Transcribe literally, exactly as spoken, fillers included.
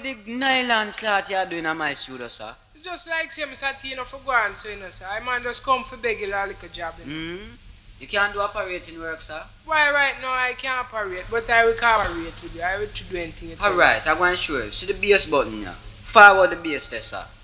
with the nylon cloth you are doing in my studio, sir? It's just like say, Mister Tino for go on, so you know, sir. I man just come for beg you a little job, you know. Hmm? You can't do operating work, sir? Why right now I can't operate, but I will cooperate with you. I will do anything you tell me. Alright, I'm going to show you. See the bass button here. Forward the bass there, sir.